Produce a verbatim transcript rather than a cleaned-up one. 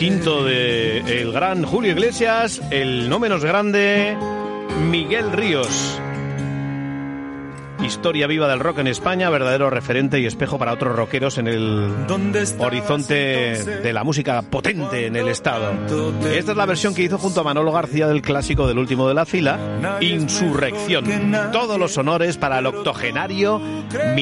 quinto de el gran Julio Iglesias, el no menos grande Miguel Ríos. Historia viva del rock en España, verdadero referente y espejo para otros rockeros en el horizonte de la música potente en el estado. Esta es la versión que hizo junto a Manolo García del clásico del último de la fila, Insurrección. Todos los honores para el octogenario